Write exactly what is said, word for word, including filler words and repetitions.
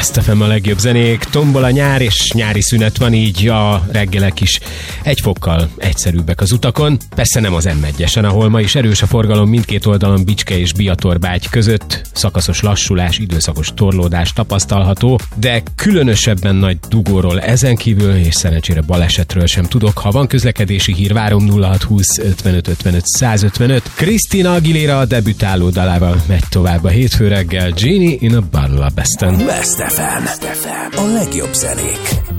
Best ef em a legjobb zenék, tombol a nyár, és nyári szünet van, így a reggelek is egy fokkal egyszerűbbek az utakon. Persze nem az em egyesen, ahol ma is erős a forgalom mindkét oldalon Bicske és Biatorbágy között, szakaszos lassulás, időszakos torlódás tapasztalható, de különösebben nagy dugóról ezen kívül, és szerencsére balesetről sem tudok. Ha van közlekedési hír, várom. Nulla hat húsz ötvenöt ötvenöt százötvenöt. Christina Aguilera a debütáló dalával megy tovább a hétfő reggel. Genie in a Bottle a Besten. Best ef em. A legjobb zenék.